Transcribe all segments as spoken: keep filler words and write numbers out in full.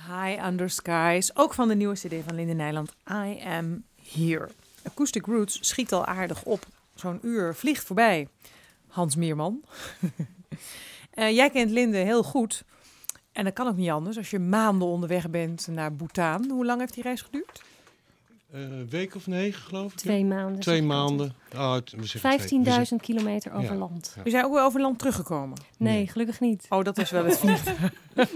High Under Skies, ook van de nieuwe cd van Linde Nijland, I Am Here. Acoustic Roots schiet al aardig op. Zo'n uur vliegt voorbij. Hans Meerman. uh, jij kent Linde heel goed. En dat kan ook niet anders als je maanden onderweg bent naar Bhutan. Hoe lang heeft die reis geduurd? Een uh, week of negen, geloof ik. Twee maanden. Twee maanden. Oh, vijftienduizend kilometer over ja, land. Ja. U zijn ook weer over land teruggekomen? Nee, Nee. gelukkig niet. Oh, dat was wel het vliegtuig.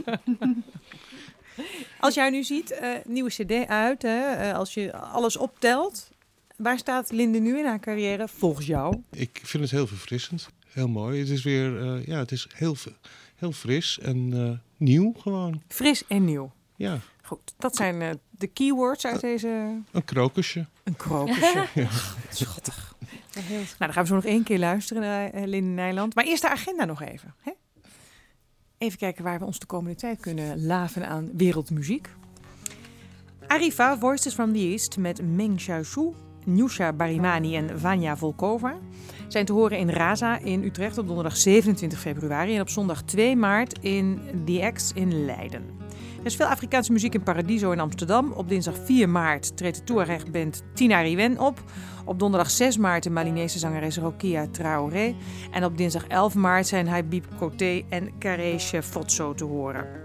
Als jij nu ziet, uh, nieuwe cd uit, hè, uh, als je alles optelt, waar staat Linde nu in haar carrière volgens jou? Ik vind het heel verfrissend. Heel mooi. Het is weer, uh, ja, het is heel, heel fris en uh, nieuw gewoon. Fris en nieuw. Ja. Goed, dat zijn uh, de keywords uit deze... Een krokusje. Een krokusje. Ja. Schattig. Nou, dan gaan we zo nog één keer luisteren naar uh, Linde Nijland. Maar eerst de agenda nog even. Hè? Even kijken waar we ons de komende tijd kunnen laven aan wereldmuziek. Arriva, Voices from the East met Meng Xiaoshu, Nusha Barimani en Vanya Volkova zijn te horen in Raza in Utrecht op donderdag zevenentwintig februari en op zondag twee maart in The X in Leiden. Er is veel Afrikaanse muziek in Paradiso in Amsterdam. Op dinsdag vier maart treedt de Touareg-band Tina Riwen op. Op donderdag zes maart de Malinese zangeres Rokia Traoré. En op dinsdag elf maart zijn Habib Koté en Kareshe Fotso te horen.